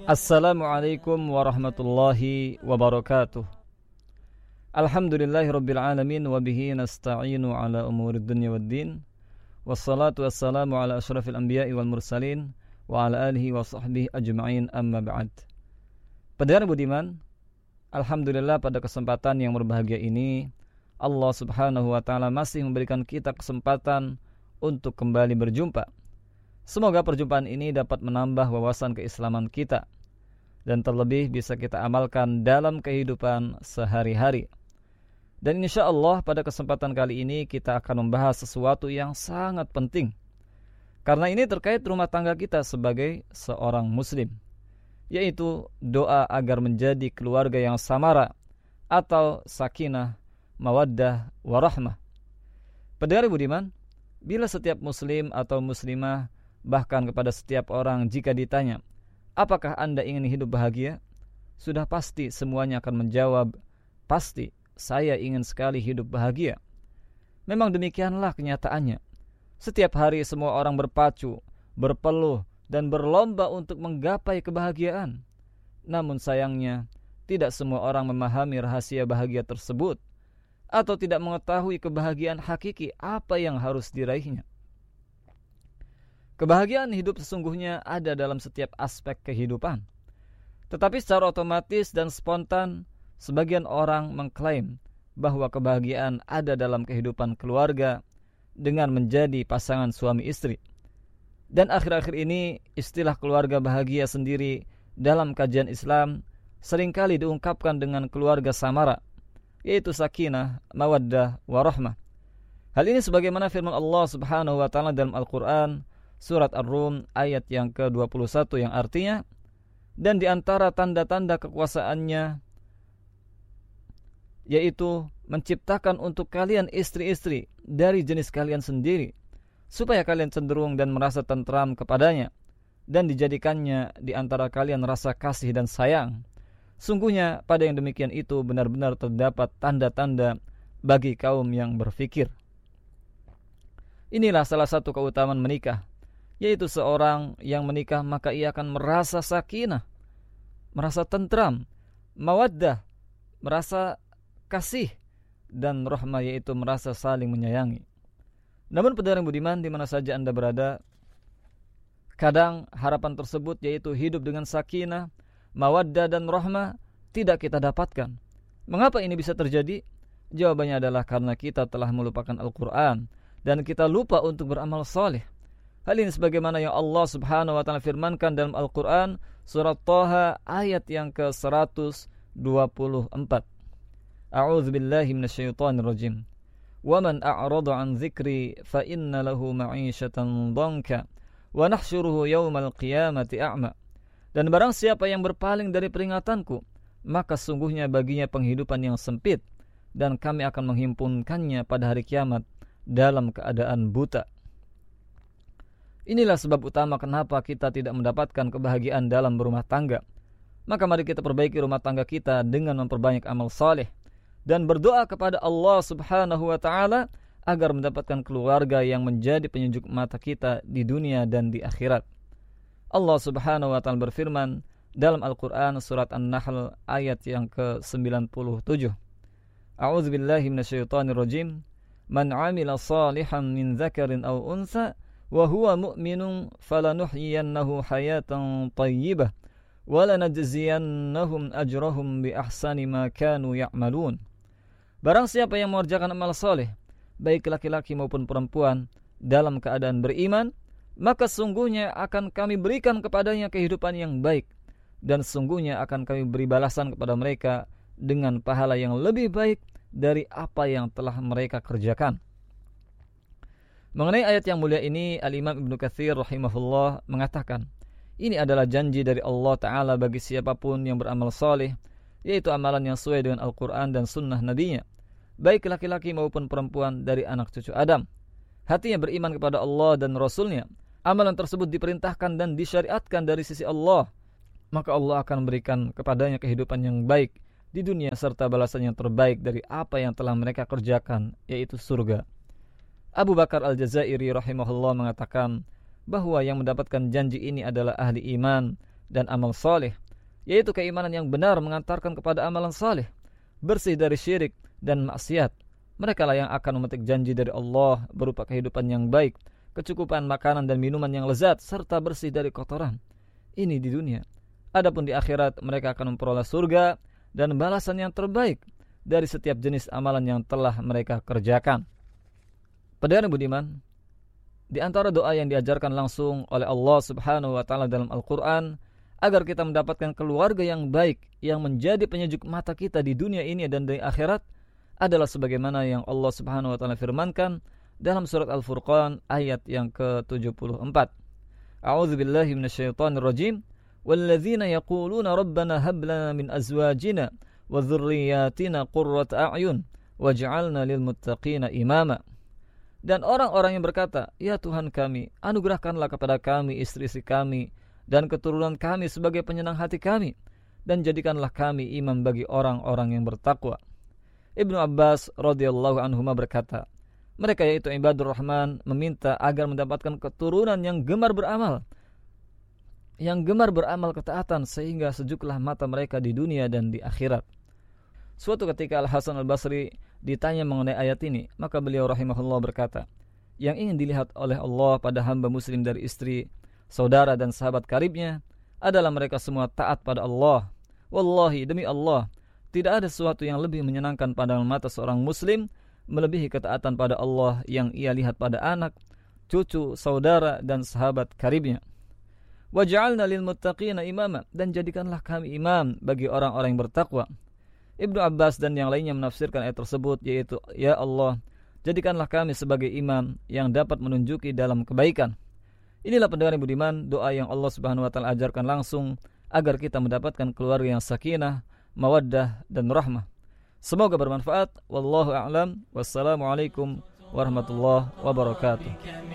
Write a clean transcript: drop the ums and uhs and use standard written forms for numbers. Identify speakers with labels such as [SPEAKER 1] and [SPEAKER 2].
[SPEAKER 1] Assalamualaikum warahmatullahi wabarakatuh. Alhamdulillahirabbil alamin wa bihi nasta'inu ala umurid dunya waddin. Wassalatu wassalamu ala asyrafil anbiya'i wal mursalin wa ala alihi wa sahbihi ajma'in, amma ba'd. Pendengar budiman, alhamdulillah pada kesempatan yang berbahagia ini Allah Subhanahu wa taala masih memberikan kita kesempatan untuk kembali berjumpa. Semoga perjumpaan ini dapat menambah wawasan keislaman kita dan terlebih bisa kita amalkan dalam kehidupan sehari-hari. Dan insya Allah pada kesempatan kali ini kita akan membahas sesuatu yang sangat penting, karena ini terkait rumah tangga kita sebagai seorang muslim, yaitu doa agar menjadi keluarga yang samara atau sakinah, mawaddah, warahmah. Pendengar budiman, bila setiap muslim atau muslimah, bahkan kepada setiap orang jika ditanya, apakah Anda ingin hidup bahagia? Sudah pasti semuanya akan menjawab, pasti saya ingin sekali hidup bahagia. Memang demikianlah kenyataannya. Setiap hari semua orang berpacu, berpeluh, dan berlomba untuk menggapai kebahagiaan. Namun sayangnya, tidak semua orang memahami rahasia bahagia tersebut, atau tidak mengetahui kebahagiaan hakiki apa yang harus diraihnya. Kebahagiaan hidup sesungguhnya ada dalam setiap aspek kehidupan. Tetapi secara otomatis dan spontan, sebagian orang mengklaim bahwa kebahagiaan ada dalam kehidupan keluarga dengan menjadi pasangan suami istri. Dan akhir-akhir ini istilah keluarga bahagia sendiri dalam kajian Islam seringkali diungkapkan dengan keluarga samara, yaitu sakinah, mawaddah, warahmah. Hal ini sebagaimana firman Allah Subhanahu wa taala dalam Al-Qur'an Surat Ar-Rum ayat yang ke-21 yang artinya, dan di antara tanda-tanda kekuasaannya yaitu menciptakan untuk kalian istri-istri dari jenis kalian sendiri, supaya kalian cenderung dan merasa tentram kepadanya, dan dijadikannya di antara kalian rasa kasih dan sayang. Sungguhnya pada yang demikian itu benar-benar terdapat tanda-tanda bagi kaum yang berfikir. Inilah salah satu keutamaan menikah, yaitu seorang yang menikah maka ia akan merasa sakinah, merasa tentram, mawaddah, merasa kasih, dan rahmah, yaitu merasa saling menyayangi. Namun pendengar budiman, di mana saja Anda berada, kadang harapan tersebut, yaitu hidup dengan sakinah, mawaddah, dan rahmah, tidak kita dapatkan. Mengapa ini bisa terjadi? Jawabannya adalah karena kita telah melupakan Al-Quran dan kita lupa untuk beramal saleh. Hal ini sebagaimana yang Allah Subhanahu wa taala firmankan dalam Al-Qur'an surat Thaha ayat yang ke-124. A'udzu billahi minasyaitonir rajim. Wa man a'rada 'an dzikri fa inna lahu ma'isyatan dhanka wa nahsyuruhu yaumal qiyamati a'ma. Dan barang siapa yang berpaling dari peringatanku, maka sungguhnya baginya penghidupan yang sempit, dan kami akan menghimpunkannya pada hari kiamat dalam keadaan buta. Inilah sebab utama kenapa kita tidak mendapatkan kebahagiaan dalam berumah tangga. Maka mari kita perbaiki rumah tangga kita dengan memperbanyak amal saleh dan berdoa kepada Allah Subhanahu wa taala agar mendapatkan keluarga yang menjadi penyejuk mata kita di dunia dan di akhirat. Allah Subhanahu wa taala berfirman dalam Al-Qur'an surat An-Nahl ayat yang ke-97. A'udzu billahi minasyaitonir rajim. Man 'amila shalihan min dzakarin aw unsa wa huwa mu'minun falanuhyiyannahu hayatan thayyibah wa lanajziyannahum ajrahum bi ahsani ma kanu ya'malun. Barang siapa yang mengerjakan amal saleh, baik laki-laki maupun perempuan, dalam keadaan beriman, maka sungguhnya akan kami berikan kepadanya kehidupan yang baik, dan sungguhnya akan kami beri balasan kepada mereka dengan pahala yang lebih baik dari apa yang telah mereka kerjakan. Mengenai ayat yang mulia ini, Al-Imam Ibnu Katsir rahimahullah mengatakan, ini adalah janji dari Allah Ta'ala bagi siapapun yang beramal saleh, yaitu amalan yang sesuai dengan Al-Quran dan sunnah Nabi-Nya, baik laki-laki maupun perempuan dari anak cucu Adam. Hatinya beriman kepada Allah dan Rasul-Nya, amalan tersebut diperintahkan dan disyariatkan dari sisi Allah, maka Allah akan memberikan kepadanya kehidupan yang baik di dunia serta balasan yang terbaik dari apa yang telah mereka kerjakan, yaitu surga. Abu Bakar Al-Jazairi rahimahullah mengatakan bahwa yang mendapatkan janji ini adalah ahli iman dan amal saleh, yaitu keimanan yang benar mengantarkan kepada amalan saleh, bersih dari syirik dan maksiat. Mereka lah yang akan memetik janji dari Allah berupa kehidupan yang baik, kecukupan makanan dan minuman yang lezat, serta bersih dari kotoran. Ini di dunia. Adapun di akhirat mereka akan memperoleh surga dan balasan yang terbaik dari setiap jenis amalan yang telah mereka kerjakan. Pendengar budiman, di antara doa yang diajarkan langsung oleh Allah Subhanahu wa taala dalam Al-Qur'an agar kita mendapatkan keluarga yang baik yang menjadi penyejuk mata kita di dunia ini dan di akhirat adalah sebagaimana yang Allah Subhanahu wa taala firmankan dalam surat Al-Furqan ayat yang ke-74. A'udzu billahi minasyaitonir rajim. Walladzina yaquluna rabbana hab lana min azwajina wa dzurriyyatina qurrata a'yun waj'alna lil muttaqina imama. Dan orang-orang yang berkata, ya Tuhan kami, anugerahkanlah kepada kami istri-istri kami dan keturunan kami sebagai penyenang hati kami, dan jadikanlah kami imam bagi orang-orang yang bertakwa. Ibnu Abbas radhiyallahu anhuma berkata, mereka yaitu ibadur rahman meminta agar mendapatkan keturunan yang gemar beramal ketaatan sehingga sejuklah mata mereka di dunia dan di akhirat. Suatu ketika Al-Hasan Al-Basri ditanya mengenai ayat ini, maka beliau rahimahullah berkata, yang ingin dilihat oleh Allah pada hamba muslim dari istri, saudara dan sahabat karibnya adalah mereka semua taat pada Allah. Wallahi, demi Allah, tidak ada sesuatu yang lebih menyenangkan pandangan mata seorang muslim melebihi ketaatan pada Allah yang ia lihat pada anak, cucu, saudara dan sahabat karibnya. Waj'alna lil muttaqina imama, dan jadikanlah kami imam bagi orang-orang yang bertakwa. Ibnu Abbas dan yang lainnya menafsirkan ayat tersebut yaitu, ya Allah, jadikanlah kami sebagai imam yang dapat menunjuki dalam kebaikan. Inilah pendengar yang budiman, doa yang Allah Subhanahu wa taala ajarkan langsung agar kita mendapatkan keluarga yang sakinah, mawaddah dan rahmah. Semoga bermanfaat. Wallahu a'lam. Wassalamualaikum warahmatullahi wabarakatuh.